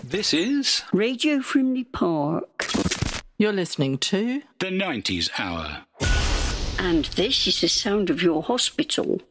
This is Radio Frimley Park. You're listening to the 90s Hour. And this is the sound of your hospital.